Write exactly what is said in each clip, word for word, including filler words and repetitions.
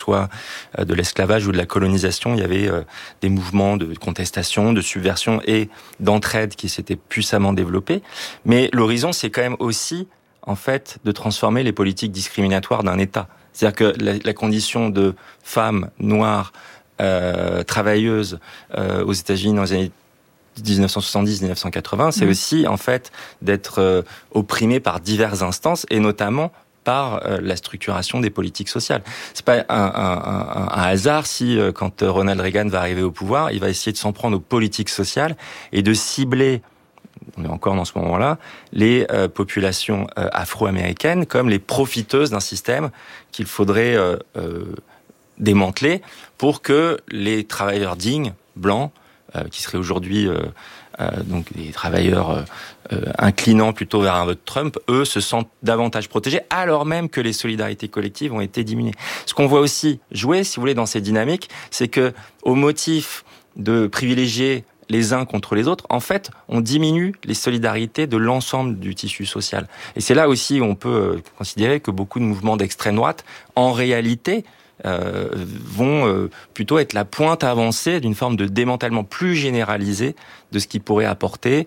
soit de l'esclavage ou de la colonisation, il y avait des mouvements de contestation, de subversion et d'entraide qui s'étaient puissamment développés. Mais l'horizon, c'est quand même aussi, en fait, de transformer les politiques discriminatoires d'un État. C'est-à-dire que la, la condition de femme noire, euh, travailleuse euh, aux États-Unis dans les années dix-neuf cent soixante-dix dix-neuf cent quatre-vingts, c'est mmh. aussi, en fait, d'être euh, opprimée par diverses instances, et notamment par euh, la structuration des politiques sociales. C'est pas un, un, un, un hasard si, euh, quand Ronald Reagan va arriver au pouvoir, il va essayer de s'en prendre aux politiques sociales et de cibler, on est encore dans ce moment-là, les euh, populations euh, afro-américaines comme les profiteuses d'un système qu'il faudrait euh, euh, démanteler pour que les travailleurs dignes, blancs, euh, qui seraient aujourd'hui euh, euh, donc des travailleurs euh, euh, inclinant plutôt vers un vote Trump, eux se sentent davantage protégés, alors même que les solidarités collectives ont été diminuées. Ce qu'on voit aussi jouer, si vous voulez, dans ces dynamiques, c'est que au motif de privilégier les uns contre les autres, en fait, on diminue les solidarités de l'ensemble du tissu social. Et c'est là aussi où on peut considérer que beaucoup de mouvements d'extrême droite, en réalité, euh, vont euh, plutôt être la pointe avancée d'une forme de démantèlement plus généralisé de ce qui pourrait apporter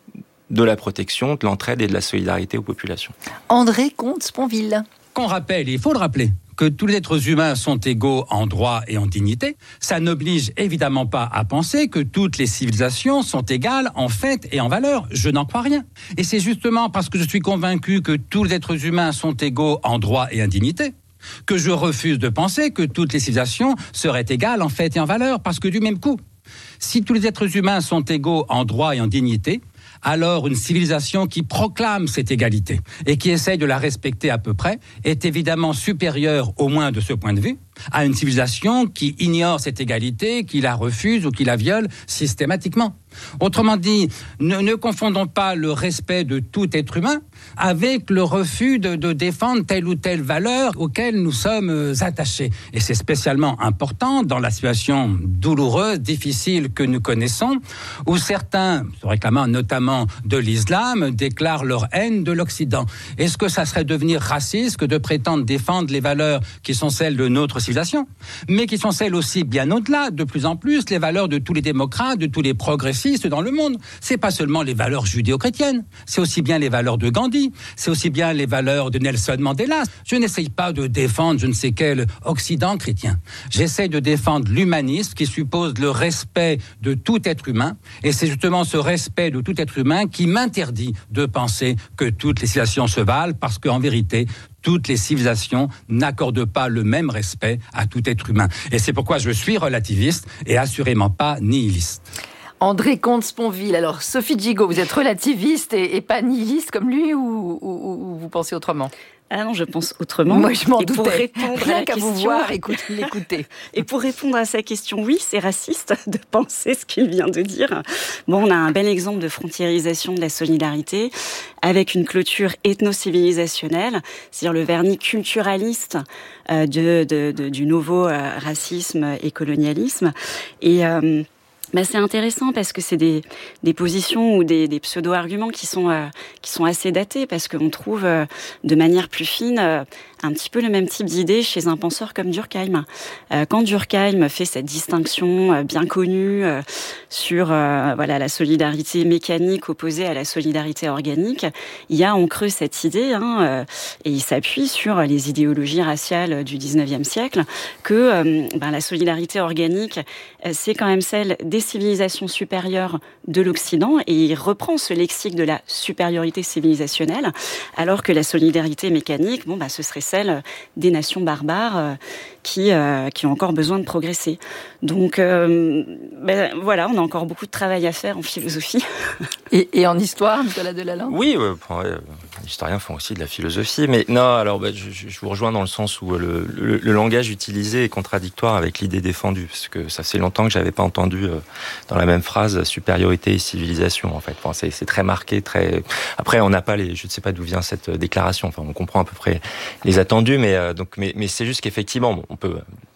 de la protection, de l'entraide et de la solidarité aux populations. André Comte-Sponville. Qu'on rappelle, il faut le rappeler, que tous les êtres humains sont égaux en droit et en dignité, ça n'oblige évidemment pas à penser que toutes les civilisations sont égales en fait et en valeur. Je n'en crois rien. Et c'est justement parce que je suis convaincu que tous les êtres humains sont égaux en droit et en dignité que je refuse de penser que toutes les civilisations seraient égales en fait et en valeur, parce que du même coup, si tous les êtres humains sont égaux en droit et en dignité, alors une civilisation qui proclame cette égalité et qui essaye de la respecter à peu près est évidemment supérieure, au moins de ce point de vue, à une civilisation qui ignore cette égalité, qui la refuse ou qui la viole systématiquement. Autrement dit, ne, ne confondons pas le respect de tout être humain avec le refus de, de défendre telle ou telle valeur auquel nous sommes attachés. Et c'est spécialement important dans la situation douloureuse, difficile que nous connaissons, où certains, se réclamant notamment de l'islam, déclarent leur haine de l'Occident. Est-ce que ça serait devenir raciste que de prétendre défendre les valeurs qui sont celles de notre civilisation, mais qui sont celles aussi bien au-delà, de plus en plus, les valeurs de tous les démocrates, de tous les progressistes dans le monde? C'est pas seulement les valeurs judéo-chrétiennes, c'est aussi bien les valeurs de Gandhi, c'est aussi bien les valeurs de Nelson Mandela. Je n'essaye pas de défendre je ne sais quel Occident chrétien. J'essaie de défendre l'humanisme qui suppose le respect de tout être humain, et c'est justement ce respect de tout être humain qui m'interdit de penser que toutes les civilisations se valent, parce qu'en vérité, toutes les civilisations n'accordent pas le même respect à tout être humain. Et c'est pourquoi je suis relativiste et assurément pas nihiliste. André Comte-Sponville. Alors, Sophie Gigot, vous êtes relativiste et, et pas nihiliste comme lui, ou, ou, ou vous pensez autrement ? Ah non, je pense autrement. Moi, je m'en et doutais. Pour répondre Rien à la qu'à question... vous voir, écoute, l'écouter. Et pour répondre à sa question, oui, c'est raciste de penser ce qu'il vient de dire. Bon, on a un bel exemple de frontiérisation de la solidarité avec une clôture ethno-civilisationnelle, c'est-à-dire le vernis culturaliste euh, de, de, de, du nouveau euh, racisme et colonialisme. Et... Euh, Bah, c'est intéressant parce que c'est des, des positions ou des, des pseudo-arguments qui sont, euh, qui sont assez datés, parce qu'on trouve euh, de manière plus fine euh, un petit peu le même type d'idée chez un penseur comme Durkheim. Euh, quand Durkheim fait cette distinction euh, bien connue euh, sur euh, voilà, la solidarité mécanique opposée à la solidarité organique, il y a en creux cette idée, hein, euh, et il s'appuie sur les idéologies raciales du dix-neuvième siècle, que euh, ben, la solidarité organique, euh, c'est quand même celle des civilisations supérieures de l'Occident, et il reprend ce lexique de la supériorité civilisationnelle, alors que la solidarité mécanique, bon, bah, ce serait celle des nations barbares euh, qui, euh, qui ont encore besoin de progresser. Donc, euh, ben, voilà, on a encore beaucoup de travail à faire en philosophie. Et, et en histoire, Nicolas Delalande ? Oui, euh, ouais, les historiens font aussi de la philosophie, mais non, alors bah, je, je vous rejoins dans le sens où le, le, le langage utilisé est contradictoire avec l'idée défendue, parce que ça fait longtemps que j'avais pas entendu euh, dans la même phrase supériorité et civilisation, en fait. Enfin, c'est, c'est très marqué, très. Après, on n'a pas les, je ne sais pas d'où vient cette déclaration. Enfin, on comprend à peu près les attendus, mais euh, donc, mais, mais c'est juste qu'effectivement, on peut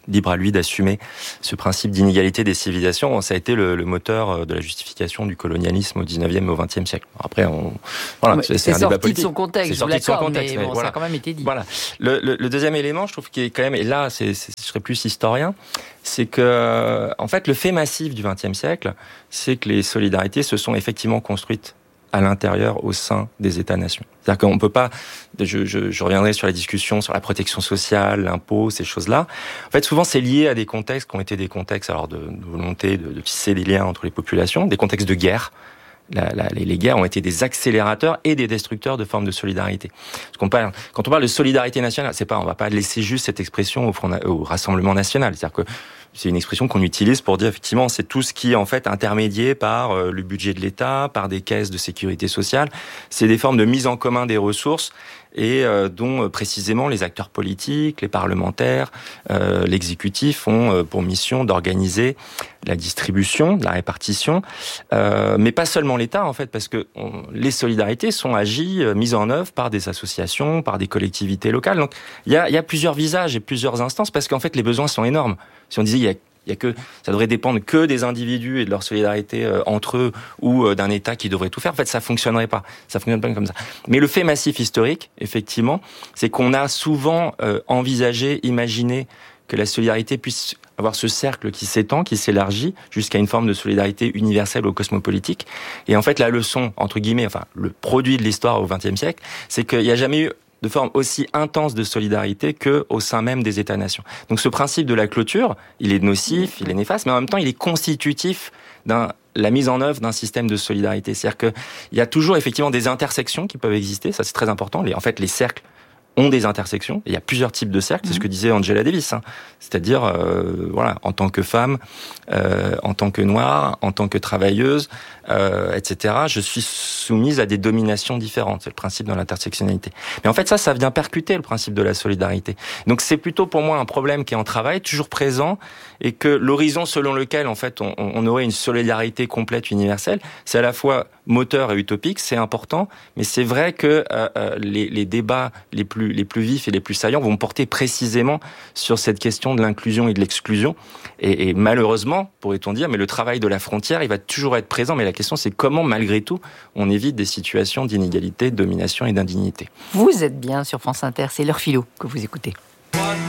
libre à lui d'assumer ce principe d'inégalité des civilisations. Ça a été le, le moteur de la justification du colonialisme au dix-neuvième et au vingtième siècle. Après, on, voilà, c'est, c'est un débat politique. De son contexte, c'est sorti de son contexte, mais, mais bon, voilà. Ça a quand même été dit. Voilà. Le, le, le deuxième élément, je trouve qu'il est quand même, et là, c'est, c'est, je serais plus historien, c'est que, en fait, le fait massif du vingtième siècle, c'est que les solidarités se sont effectivement construites à l'intérieur, au sein des États-nations. C'est-à-dire qu'on ne peut pas, je, je, je reviendrai sur la discussion sur la protection sociale, l'impôt, ces choses-là. En fait, souvent, c'est lié à des contextes qui ont été des contextes alors de, de volonté de, de tisser des liens entre les populations, des contextes de guerre. La, la, les, les guerres ont été des accélérateurs et des destructeurs de formes de solidarité. Parce qu'on parle, quand on parle de solidarité nationale, c'est pas, on va pas laisser juste cette expression au, Front, au Rassemblement national. C'est-à-dire que c'est une expression qu'on utilise pour dire effectivement c'est tout ce qui est en fait intermédié par euh, le budget de l'État, par des caisses de sécurité sociale. C'est des formes de mise en commun des ressources et euh, dont euh, précisément les acteurs politiques, les parlementaires, euh, l'exécutif ont euh, pour mission d'organiser la distribution, la répartition, euh, mais pas seulement l'État en fait, parce que on, les solidarités sont agies, euh, mises en œuvre par des associations, par des collectivités locales. Donc il y a, y a plusieurs visages et plusieurs instances parce qu'en fait les besoins sont énormes. Si on disait il y a Il y a que, ça devrait dépendre que des individus et de leur solidarité euh, entre eux ou euh, d'un État qui devrait tout faire. En fait, ça fonctionnerait pas. Ça fonctionne pas comme ça. Mais le fait massif historique, effectivement, c'est qu'on a souvent euh, envisagé, imaginé que la solidarité puisse avoir ce cercle qui s'étend, qui s'élargit jusqu'à une forme de solidarité universelle ou cosmopolitique. Et en fait, la leçon, entre guillemets, enfin, le produit de l'histoire au vingtième siècle, c'est qu'il n'y a jamais eu de forme aussi intense de solidarité qu'au sein même des États-nations. Donc ce principe de la clôture, il est nocif, il est néfaste, mais en même temps, il est constitutif d'un la mise en œuvre d'un système de solidarité. C'est-à-dire qu'il y a toujours effectivement des intersections qui peuvent exister, ça c'est très important. Les, en fait, les cercles ont des intersections. Et il y a plusieurs types de cercles, c'est ce que disait Angela Davis. Hein. C'est-à-dire, euh, voilà, en tant que femme, euh, en tant que noire, en tant que travailleuse, euh, et cetera, je suis soumise à des dominations différentes. C'est le principe dans l'intersectionnalité. Mais en fait, ça, ça vient percuter le principe de la solidarité. Donc c'est plutôt pour moi un problème qui est en travail, toujours présent, et que l'horizon selon lequel, en fait, on, on aurait une solidarité complète, universelle, c'est à la fois moteur et utopique, c'est important, mais c'est vrai que euh, les, les débats les plus les plus vifs et les plus saillants vont porter précisément sur cette question de l'inclusion et de l'exclusion. Et, et malheureusement, pourrait-on dire, mais le travail de la frontière, il va toujours être présent. Mais la question, c'est comment, malgré tout, on évite des situations d'inégalité, de domination et d'indignité. Vous êtes bien sur France Inter, c'est l'heure philo que vous écoutez.